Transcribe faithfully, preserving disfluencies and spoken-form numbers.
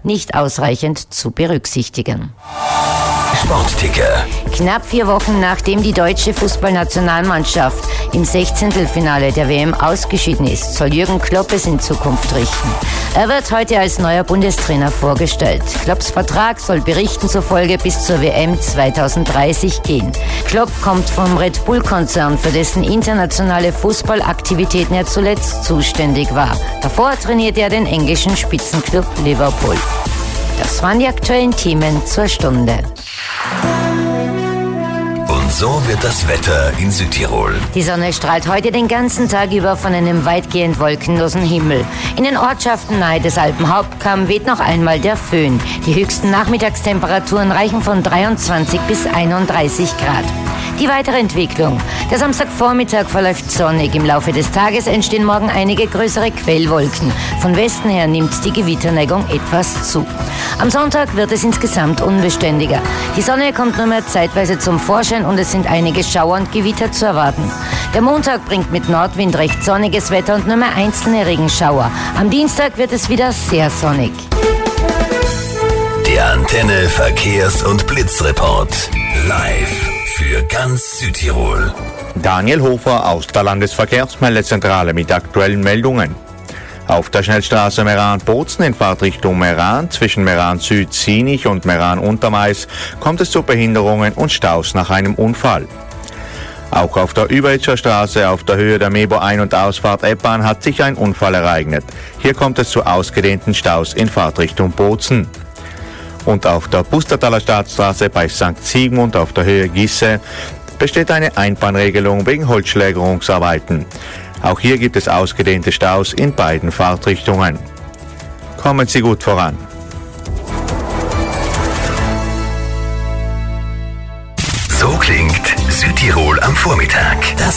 nicht ausreichend zu berücksichtigen. Sportticker. Knapp vier Wochen nachdem die deutsche Fußballnationalmannschaft im Sechzehntelfinale der W M ausgeschieden ist, soll Jürgen Klopp es in Zukunft richten. Er wird heute als neuer Bundestrainer vorgestellt. Klopps Vertrag soll Berichten zufolge bis zur W M zweitausenddreißig gehen. Klopp kommt vom Red Bull-Konzern, für dessen internationale Fußballaktivitäten er zuletzt zuständig war. Davor trainierte er den englischen Spitzenklub Liverpool. Das waren die aktuellen Themen zur Stunde. Und so wird das Wetter in Südtirol. Die Sonne strahlt heute den ganzen Tag über von einem weitgehend wolkenlosen Himmel. In den Ortschaften nahe des Alpenhauptkamm weht noch einmal der Föhn. Die höchsten Nachmittagstemperaturen reichen von dreiundzwanzig bis einunddreißig Grad. Die weitere Entwicklung. Der Samstagvormittag verläuft sonnig. Im Laufe des Tages entstehen morgen einige größere Quellwolken. Von Westen her nimmt die Gewitterneigung etwas zu. Am Sonntag wird es insgesamt unbeständiger. Die Sonne kommt nur mehr zeitweise zum Vorschein und es sind einige Schauer und Gewitter zu erwarten. Der Montag bringt mit Nordwind recht sonniges Wetter und nur mehr einzelne Regenschauer. Am Dienstag wird es wieder sehr sonnig. Der Antenne Verkehrs- und Blitzreport. Live für ganz Südtirol. Daniel Hofer aus der Landesverkehrsmeldezentrale mit aktuellen Meldungen. Auf der Schnellstraße Meran-Bozen in Fahrtrichtung Meran zwischen Meran-Süd-Sienig und Meran-Untermais kommt es zu Behinderungen und Staus nach einem Unfall. Auch auf der Überitscher Straße auf der Höhe der Mebo Ein- und Ausfahrt Eppern hat sich ein Unfall ereignet. Hier kommt es zu ausgedehnten Staus in Fahrtrichtung Bozen. Und auf der Pustertaler Staatsstraße bei Sankt Sigmund auf der Höhe Gisse besteht eine Einbahnregelung wegen Holzschlägerungsarbeiten. Auch hier gibt es ausgedehnte Staus in beiden Fahrtrichtungen. Kommen Sie gut voran. So klingt Südtirol am Vormittag. Das